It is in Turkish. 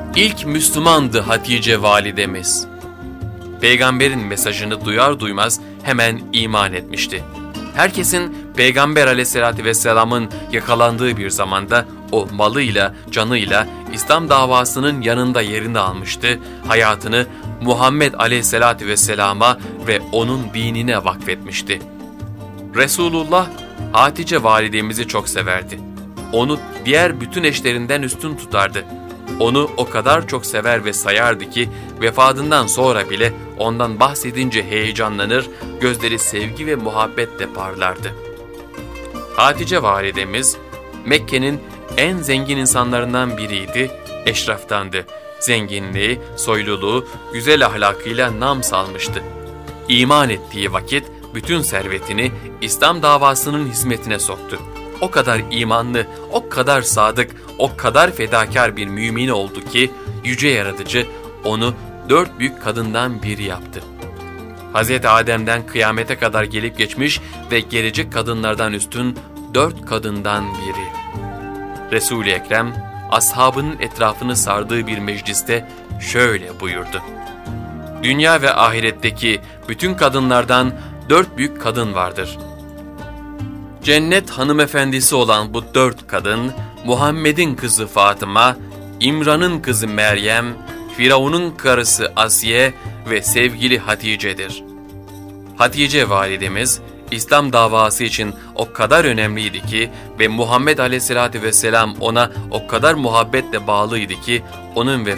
İlk Müslümandı Hatice validemiz. Peygamberin mesajını duyar duymaz hemen iman etmişti. Herkesin Peygamber aleyhissalatü vesselamın yakalandığı bir zamanda o malıyla, canıyla İslam davasının yanında yerini almıştı, hayatını Muhammed aleyhissalatü vesselama ve onun dinine vakfetmişti. Resulullah Hatice validemizi çok severdi. Onu diğer bütün eşlerinden üstün tutardı. Onu o kadar çok sever ve sayardı ki vefatından sonra bile ondan bahsedince heyecanlanır, gözleri sevgi ve muhabbetle parlardı. Hatice validemiz Mekke'nin en zengin insanlarından biriydi, eşraftandı. Zenginliği, soyluluğu, güzel ahlakıyla nam salmıştı. İman ettiği vakit bütün servetini İslam davasının hizmetine soktu. O kadar imanlı, o kadar sadık, o kadar fedakar bir mümin oldu ki Yüce Yaratıcı onu 4 büyük kadından biri yaptı. Hz. Adem'den kıyamete kadar gelip geçmiş ve gelecek kadınlardan üstün 4 kadından biri. Resul-i Ekrem, ashabının etrafını sardığı bir mecliste şöyle buyurdu: Dünya ve ahiretteki bütün kadınlardan 4 büyük kadın vardır. Cennet hanımefendisi olan bu 4 kadın, Muhammed'in kızı Fatıma, İmran'ın kızı Meryem, Firavun'un karısı Asiye ve sevgili Hatice'dir. Hatice validemiz, İslam davası için o kadar önemliydi ki ve Muhammed aleyhissalatü vesselam ona o kadar muhabbetle bağlıydı ki onun